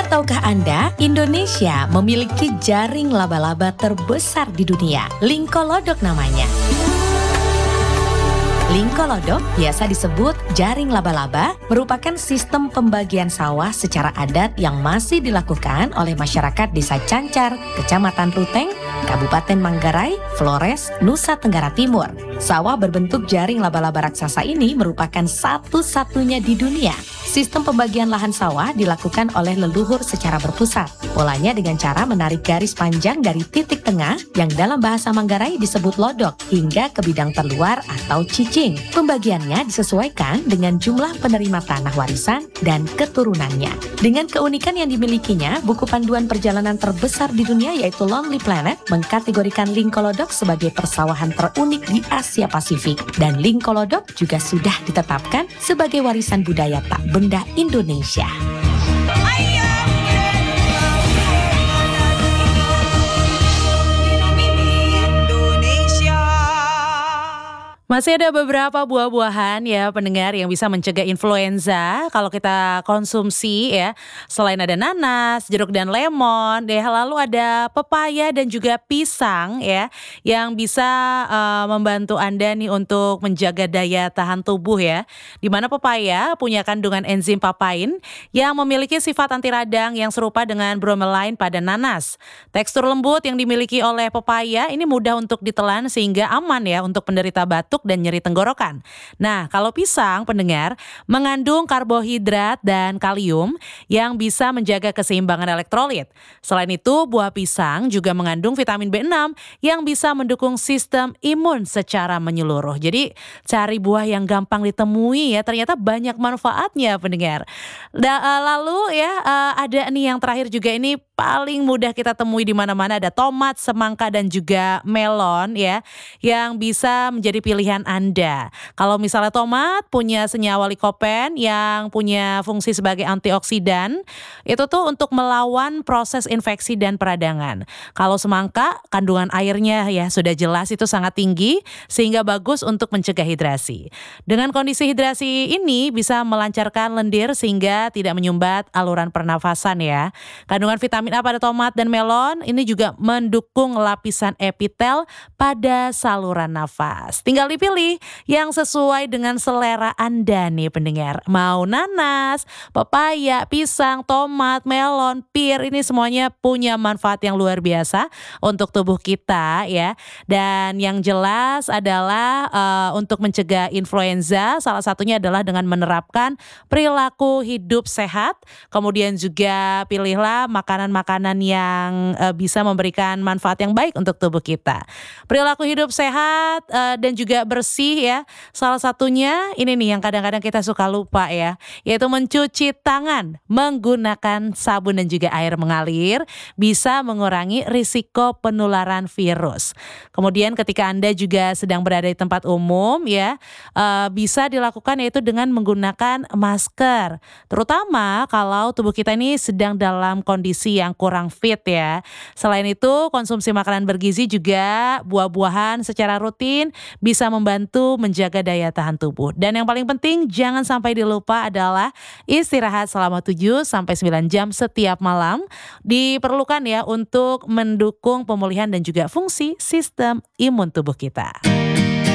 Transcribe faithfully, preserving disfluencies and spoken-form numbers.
Tahukah Anda, Indonesia memiliki jaring laba-laba terbesar di dunia. Lingkolodok namanya. Lingkolodok, biasa disebut jaring laba-laba, merupakan sistem pembagian sawah secara adat yang masih dilakukan oleh masyarakat Desa Cancar, Kecamatan Ruteng, Kabupaten Manggarai, Flores, Nusa Tenggara Timur. Sawah berbentuk jaring laba-laba raksasa ini merupakan satu-satunya di dunia. Sistem pembagian lahan sawah dilakukan oleh leluhur secara berpusat. Polanya dengan cara menarik garis panjang dari titik tengah yang dalam bahasa Manggarai disebut lodok hingga ke bidang terluar atau cicing. Pembagiannya disesuaikan dengan jumlah penerima tanah warisan dan keturunannya. Dengan keunikan yang dimilikinya, buku panduan perjalanan terbesar di dunia yaitu Lonely Planet mengkategorikan Lingkolodok sebagai persawahan terunik di Asia Pasifik. Dan Lingkolodok juga sudah ditetapkan sebagai warisan budaya tak benda Indonesia. Masih ada beberapa buah-buahan ya pendengar yang bisa mencegah influenza kalau kita konsumsi ya. Selain ada nanas, jeruk dan lemon, deh lalu ada pepaya dan juga pisang ya yang bisa uh, membantu Anda nih untuk menjaga daya tahan tubuh ya. Di mana pepaya punya kandungan enzim papain yang memiliki sifat anti radang yang serupa dengan bromelain pada nanas. Tekstur lembut yang dimiliki oleh pepaya ini mudah untuk ditelan sehingga aman ya untuk penderita batuk dan nyeri tenggorokan. Nah, kalau pisang pendengar mengandung karbohidrat dan kalium yang bisa menjaga keseimbangan elektrolit. Selain itu, buah pisang juga mengandung vitamin B enam yang bisa mendukung sistem imun secara menyeluruh. Jadi, cari buah yang gampang ditemui ya, ternyata banyak manfaatnya pendengar. Da, lalu ya ada nih yang terakhir juga ini paling mudah kita temui di mana-mana, ada tomat, semangka dan juga melon ya yang bisa menjadi pilihan Anda. Kalau misalnya tomat punya senyawa likopen yang punya fungsi sebagai antioksidan, itu tuh untuk melawan proses infeksi dan peradangan. Kalau semangka kandungan airnya ya sudah jelas itu sangat tinggi sehingga bagus untuk mencegah hidrasi. Dengan kondisi hidrasi ini bisa melancarkan lendir sehingga tidak menyumbat aluran pernafasan ya. Kandungan vitamin A pada tomat dan melon ini juga mendukung lapisan epitel pada saluran nafas. Tinggal dipilih yang sesuai dengan selera Anda nih pendengar. Mau nanas, pepaya, pisang, tomat, melon, pir, ini semuanya punya manfaat yang luar biasa untuk tubuh kita ya. Dan yang jelas adalah uh, untuk mencegah influenza salah satunya adalah dengan menerapkan perilaku hidup sehat. Kemudian juga pilihlah makanan-makanan yang uh, bisa memberikan manfaat yang baik untuk tubuh kita. Perilaku hidup sehat uh, dan juga bersih ya. Salah satunya ini nih yang kadang-kadang kita suka lupa ya, yaitu mencuci tangan menggunakan sabun dan juga air mengalir bisa mengurangi risiko penularan virus. Kemudian ketika Anda juga sedang berada di tempat umum ya, uh, bisa dilakukan yaitu dengan menggunakan masker. Terutama kalau tubuh kita ini sedang dalam kondisi yang kurang fit ya. Selain itu konsumsi makanan bergizi juga buah-buahan secara rutin bisa membantu menjaga daya tahan tubuh. Dan yang paling penting jangan sampai dilupa adalah istirahat selama tujuh sampai sembilan jam setiap malam. Diperlukan ya untuk mendukung pemulihan dan juga fungsi sistem imun tubuh kita.